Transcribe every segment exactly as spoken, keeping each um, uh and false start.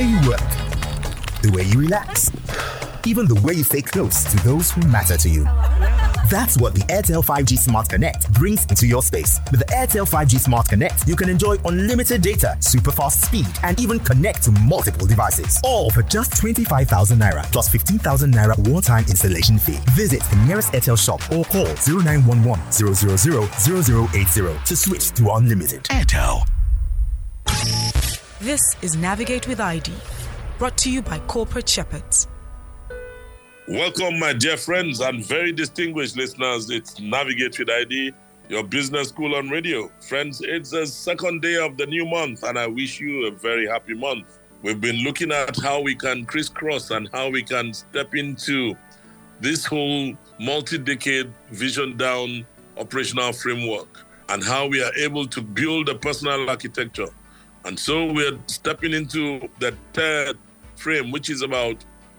way you work, the way you relax, even the way you stay close to those who matter to you. That's what the Airtel five G Smart Connect brings into your space. With the Airtel five G Smart Connect, you can enjoy unlimited data, super fast speed, and even connect to multiple devices. All for just twenty-five thousand naira plus fifteen thousand naira one-time installation fee. Visit the nearest Airtel shop or call zero nine one one, zero zero zero, zero zero eight zero to switch to unlimited. Airtel. This is Navigate with I D, brought to you by Corporate Shepherds. Welcome, my dear friends and very distinguished listeners. It's Navigate with I D, your business school on radio. Friends, it's the second day of the new month, and I wish you a very happy month. We've been looking at how we can crisscross and how we can step into this whole multi-decade vision down operational framework and how we are able to build a personal architecture. And so we're stepping into the third frame, which is about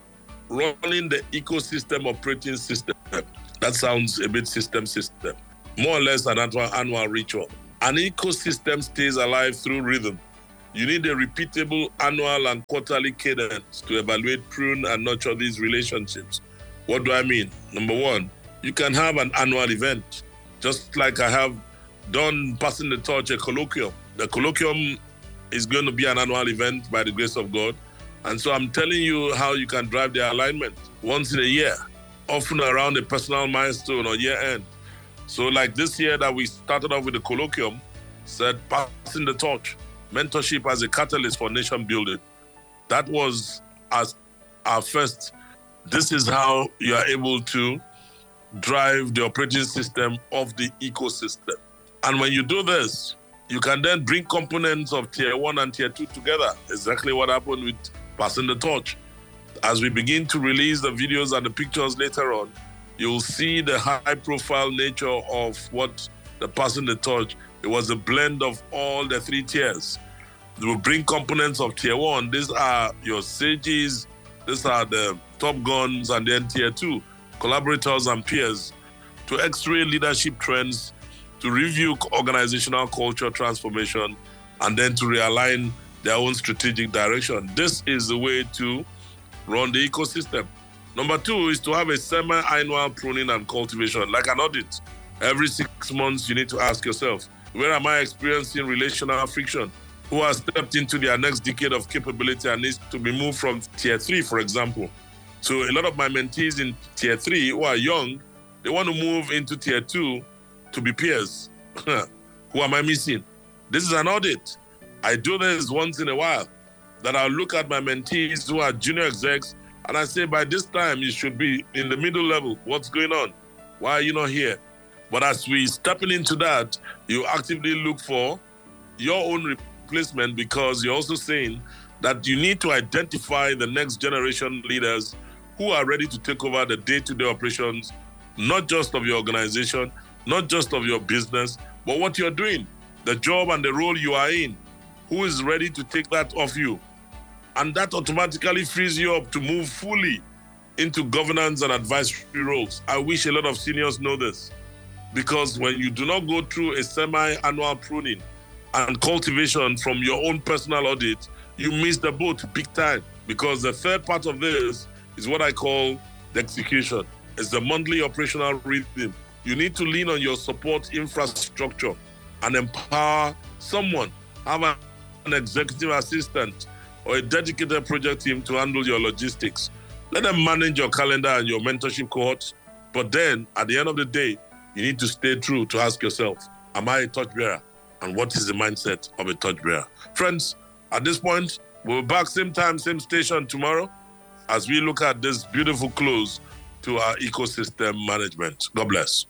running the ecosystem operating system. That sounds a bit system system. More or less an annual, annual ritual. An ecosystem stays alive through rhythm. You need a repeatable annual and quarterly cadence to evaluate, prune, and nurture these relationships. What do I mean? Number one, you can have an annual event, just like I have done Passing the Torch, a colloquium. The colloquium is going to be an annual event by the grace of God. And so I'm telling you how you can drive the alignment once in a year, often around a personal milestone or year end. So like this year that we started off with the colloquium, said Passing the Torch, mentorship as a catalyst for nation building. That was as our first, this is how you are able to drive the operating system of the ecosystem. And when you do this, you can then bring components of tier one and tier two together. Exactly what happened with Passing the Torch. As we begin to release the videos and the pictures later on, you'll see the high-profile nature of what the Passing the Torch. It was a blend of all the three tiers. They will bring components of tier one. These are your sages, these are the top guns, and then tier two, collaborators and peers, to x-ray leadership trends, to review organizational culture transformation, and then to realign their own strategic direction. This is the way to run the ecosystem. Number two is to have a semi-annual pruning and cultivation, like an audit. Every six months, you need to ask yourself, where am I experiencing relational friction? Who has stepped into their next decade of capability and needs to be moved from tier three, for example? So a lot of my mentees in tier three who are young, they want to move into tier two to be peers. Who am I missing? This is an audit. I do this once in a while, that I'll look at my mentees who are junior execs, and I say, by this time, you should be in the middle level. What's going on? Why are you not here? But as we stepping into that, you actively look for your own replacement, because you're also saying that you need to identify the next generation leaders who are ready to take over the day-to-day operations, not just of your organization, not just of your business, but what you're doing, the job and the role you are in. Who is ready to take that off you? And that automatically frees you up to move fully into governance and advisory roles. I wish a lot of seniors know this, because when you do not go through a semi-annual pruning and cultivation from your own personal audit, you miss the boat big time, because the third part of this is what I call the execution. It's the monthly operational rhythm. You need to lean on your support infrastructure and empower someone. Have a an executive assistant or a dedicated project team to handle your logistics. Let them manage your calendar and your mentorship cohorts. But then, at the end of the day, you need to stay true to ask yourself, am I a torchbearer? And what is the mindset of a torchbearer? Friends, at this point, we'll be back same time, same station tomorrow as we look at this beautiful close to our ecosystem management. God bless.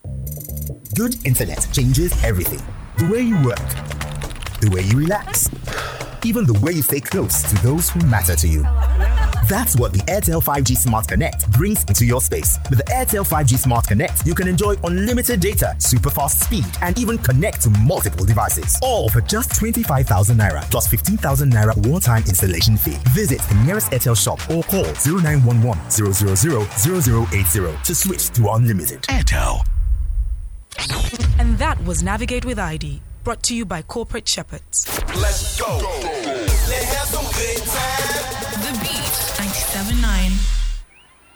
Good internet changes everything. The way you work, the way you relax, even the way you stay close to those who matter to you. That's what the Airtel five G Smart Connect brings into your space. With the Airtel five G Smart Connect, you can enjoy unlimited data, super fast speed, and even connect to multiple devices. All for just twenty-five thousand naira plus fifteen thousand naira one-time installation fee. Visit the nearest Airtel shop or call zero nine one one, zero zero zero, zero zero eight zero to switch to unlimited. Airtel. And that was Navigate with I D, brought to you by Corporate Shepherds. Let's go. Let's have some good time. seven nine.